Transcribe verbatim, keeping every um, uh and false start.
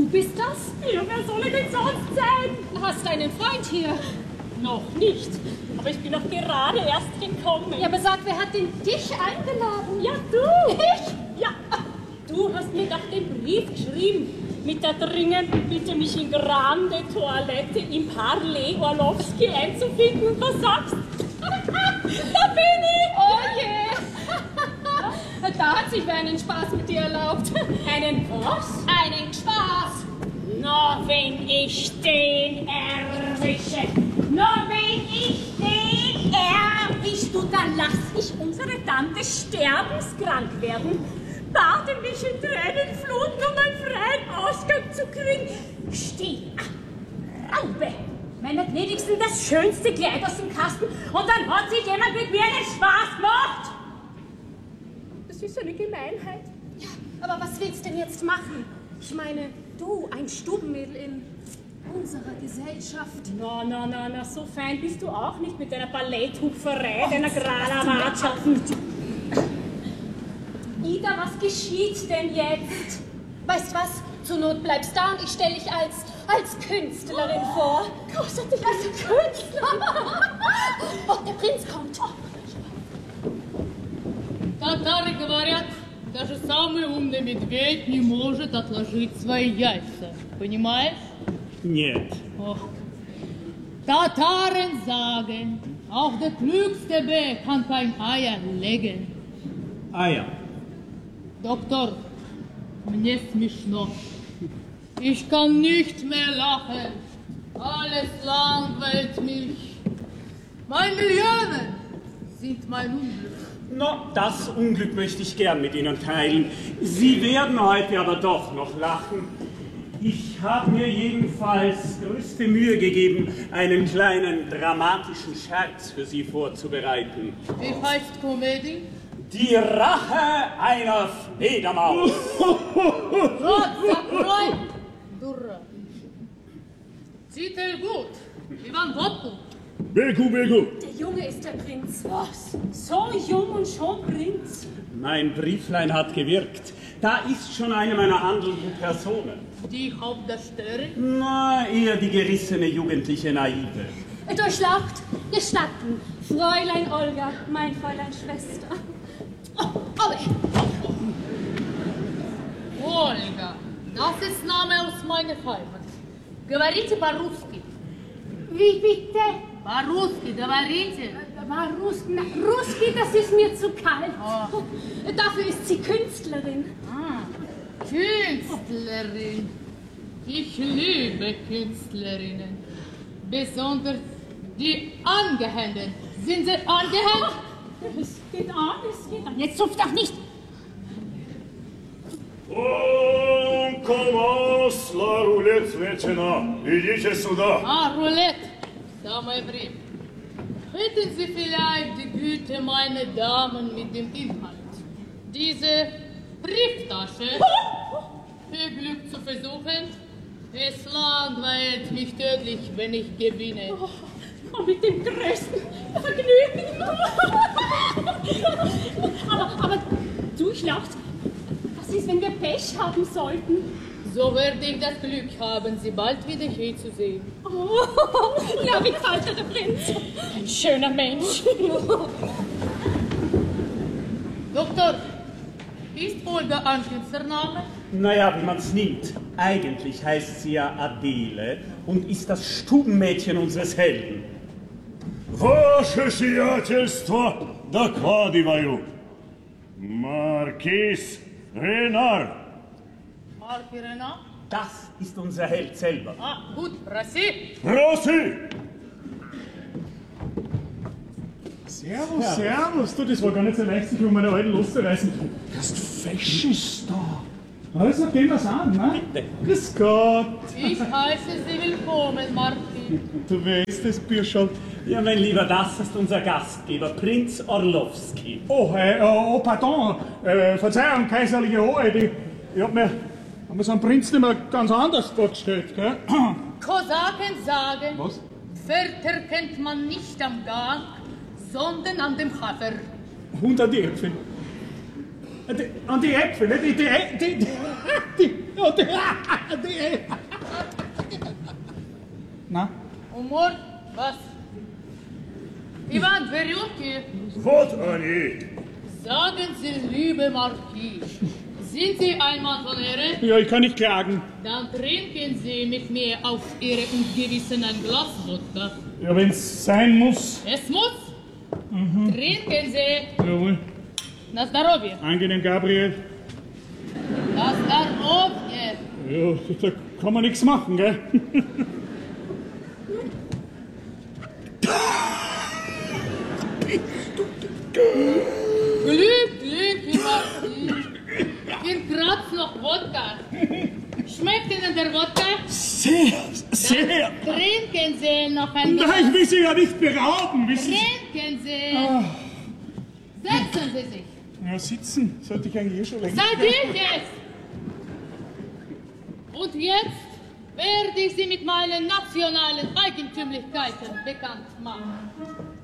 bist das? Ja, wer soll ich denn sonst sein? Hast du einen Freund hier? Noch nicht, aber ich bin doch gerade erst gekommen. Ja, aber sag, wer hat denn dich eingeladen? Ja, du. Ich? Ja, du hast mir doch den Brief geschrieben mit der dringenden Bitte, mich in Grande Toilette im Parley Orlowski einzufinden und was sagst? Da bin ich! Oh je! Da hat sich wer einen Spaß mit dir erlaubt. Einen was? Einen Spaß! Na, wenn ich den erwische, na, wenn ich den erwische, du, dann lass ich unsere Tante sterbenskrank werden, bade mich in Tränenfluten, um einen freien Ausgang zu kriegen. Steh, Raube! Meiner gnädigsten das schönste Kleid aus dem Kasten und dann hat sich jemand mit mir einen Spaß gemacht. Das ist eine Gemeinheit. Ja, aber was willst du denn jetzt machen? Ich meine, du, ein Stubenmädel in unserer Gesellschaft. Na, na, na, na, so fein bist du auch nicht mit deiner Balletthupferei, oh, deiner Granawatscha. Ida, was geschieht denn jetzt? Weißt was? Zur Not bleibst da und ich stelle dich als, als Künstlerin oh, vor. Großartig, als Künstlerin. Oh, der Prinz kommt. Татары говорят, даже самый умный медведь не может отложить свои яйца. Понимаешь? Нет. Oh. Tataren sagen, auch der klügste Bär kann kein Eier legen. Eier. Doktor, мне смешно. Ich kann nicht mehr lachen. Alles langweilt mich. Mein Millionen sind mein Unglück. Na, das Unglück möchte ich gern mit Ihnen teilen. Sie werden heute aber doch noch lachen. Ich habe mir jedenfalls größte Mühe gegeben, einen kleinen dramatischen Scherz für Sie vorzubereiten. Wie heißt Komödie? Die Rache einer Fledermaus. Rot, закрой! Дура. Titel gut. Ivan Wotku. Begu, Begu. Der Junge ist der Prinz. Was? So jung und schon Prinz? Mein Brieflein hat gewirkt. Da ist schon eine meiner handelnden Personen. Die Hauptdarstellerin? Na, eher die gerissene jugendliche Naive. Durchlaucht, gestatten, Fräulein Olga, mein Fräulein Schwester. Oh, aber... Olga, das ist Name aus meiner Heimat. Говорите по-русски. Wie bitte? По-русски, говорите. Ruski, na, Ruski, das ist mir zu kalt. Oh. Dafür ist sie Künstlerin. Ah, Künstlerin. Ich liebe Künstlerinnen. Besonders die Angehenden. Sind sie angehängt? Es geht an, es geht an. Jetzt zupf doch nicht. On commence la roulette maintenant. Идите сюда. Ah, Roulette. Da mein Brief. Hätten Sie vielleicht die Güte, meine Damen, mit dem Inhalt, diese Brieftasche für Glück zu versuchen? Es langweilt mich tödlich, wenn ich gewinne. Oh, mit dem größten Vergnügen. aber, aber durchlaucht. Was ist, wenn wir Pech haben sollten? So werde ich das Glück haben, Sie bald wieder hier zu sehen. Oh, ja, wie gefällt dir der Prinz? Ein schöner Mensch. Doktor, ist Olga ein Künstlername? Naja, wie man's nimmt. Eigentlich heißt sie ja Adele und ist das Stubenmädchen unseres Helden. Ваше сиятельство, докладываю. Маркиз Ренар. Marki Renard? Das ist unser Held selber. Ah, gut, Rassi. Проси! Servus, servus. Du, das war gar nicht so leicht, sich um meine Alten loszureißen. Hast Fesches da? Also, gehen wir's an, ne? Bitte. Grüß Gott. Ich heiße Sie willkommen, Marki. Du weißt es, Bürscherl. Ja, mein Lieber, das ist unser Gastgeber, Prinz Orlowski. Oh, äh, oh, pardon. Äh, Verzeihung, kaiserliche Hoheit. Ich, ich hab mir, hab mir so einen Prinz nicht mehr ganz anders vorgestellt, gell? Kosaken sagen, Was? Wörter kennt man nicht am Gang, sondern an dem Hafer. hundert Äpfel. Die, und die Äpfel, ne? Die, die, die, die, die, und die, die, Na? Humor, was? Ivan Verjutki, Вот они! sagen Sie, liebe Marquis, sind Sie ein Mann von Ehre? Ja, ich kann nicht klagen. Dann trinken Sie mit mir auf Ihre und Gewissen ein Glas Wodka. Ja, wenn's sein muss. Es muss. Trinken Sie. Jawohl. Na здоровье. Angenehm, Gabriel. Na здоровье. Ja, da kann man nichts machen, gell? Glück, Glück, wie Marquis. Ihr kratzt noch Wodka. Schmeckt Ihnen der Wodka? Sehr, sehr. Trinken Sie noch ein Nein, Glas. ich will Sie ja nicht berauben, wissen Sie. Trinken Sie. Setzen Sie sich. Ja, sitzen sollte ich eigentlich eh schon längst. Seid ihr es? Und jetzt werde ich Sie mit meinen nationalen Eigentümlichkeiten bekannt machen.